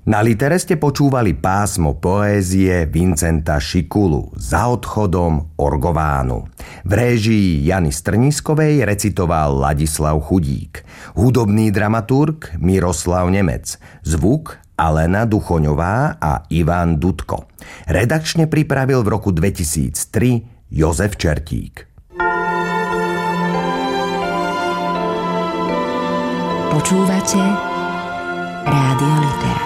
Na Litere ste počúvali pásmo poézie Vincenta Šikulu Za odchodom Orgovánu. V réžii Jany Strnískovej recitoval Ladislav Chudík. Hudobný dramaturg Miroslav Nemec. Zvuk Alena Duchoňová a Ivan Dudko. Redakčne pripravil v roku 2003 Jozef Čertík. Počúvate Rádio Litera.